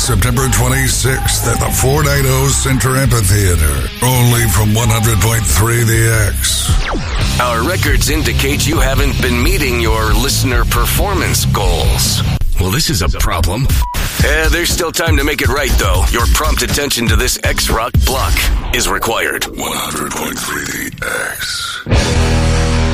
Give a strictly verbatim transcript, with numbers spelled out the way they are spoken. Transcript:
September twenty-sixth at the four ninety Center Amphitheater. Only from one hundred point three The X. Our records indicate you haven't been meeting your listener performance goals. Well, this is a problem. Eh, there's still time to make it right, though. Your prompt attention to this X-Rock block is required. one hundred point three The X.